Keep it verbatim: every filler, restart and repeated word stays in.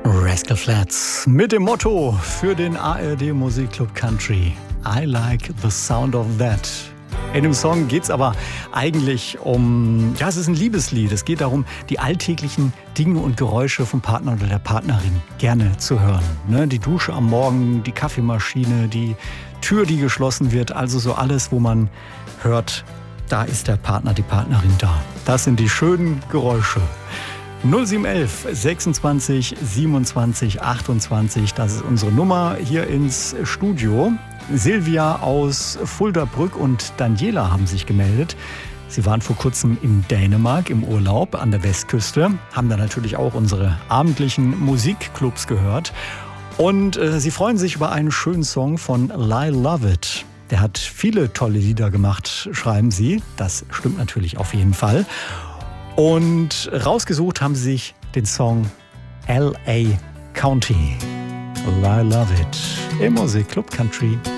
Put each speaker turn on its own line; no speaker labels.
Rascal Flatts mit dem Motto für den A R D Musikclub Country: I like the sound of that. In dem Song geht es aber eigentlich um, ja, es ist ein Liebeslied. Es geht darum, die alltäglichen Dinge und Geräusche vom Partner oder der Partnerin gerne zu hören. Ne? Die Dusche am Morgen, die Kaffeemaschine, die Tür, die geschlossen wird. Also so alles, wo man hört, da ist der Partner, die Partnerin da. Das sind die schönen Geräusche. null sieben eins eins sechsundzwanzig siebenundzwanzig achtundzwanzig, das ist unsere Nummer hier ins Studio. Silvia aus Fuldabrück und Daniela haben sich gemeldet. Sie waren vor kurzem in Dänemark im Urlaub an der Westküste, haben da natürlich auch unsere abendlichen Musikclubs gehört. Und äh, sie freuen sich über einen schönen Song von Lyle Lovett. Der hat viele tolle Lieder gemacht, schreiben sie. Das stimmt natürlich auf jeden Fall. Und rausgesucht haben sie sich den Song L A County. Lyle Lovett im Musikclub Country.